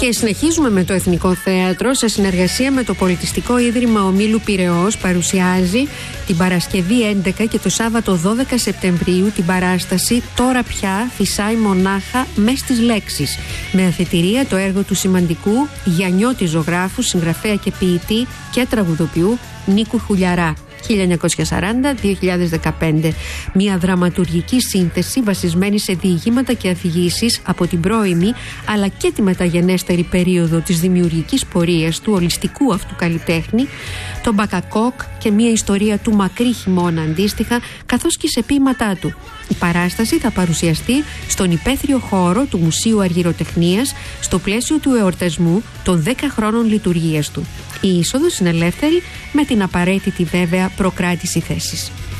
Και συνεχίζουμε με το Εθνικό Θέατρο. Σε συνεργασία με το Πολιτιστικό Ίδρυμα Ομίλου Πειραιώς παρουσιάζει την Παρασκευή 11 και το Σάββατο 12 Σεπτεμβρίου την παράσταση «Τώρα πια φυσάει μονάχα μες στις λέξεις», με αφετηρία το έργο του σημαντικού Γιαννιώτη ζωγράφου, συγγραφέα και ποιητή και τραγουδοποιού Νίκου Χουλιαρά. 1940-2015. Μια δραματουργική σύνθεση βασισμένη σε διηγήματα και αφηγήσεις από την πρώιμη αλλά και τη μεταγενέστερη περίοδο της δημιουργικής πορείας του ολιστικού αυτού καλλιτέχνη, τον Μπακακόκ και μια ιστορία του μακρύ χειμώνα αντίστοιχα, καθώς και σε ποίηματά του. Η παράσταση θα παρουσιαστεί στον υπαίθριο χώρο του Μουσείου Αργυροτεχνίας στο πλαίσιο του εορτασμού των 10 χρόνων λειτουργίας του. Η είσοδος είναι ελεύθερη, με την απαραίτητη βέβαια προκράτηση θέσης.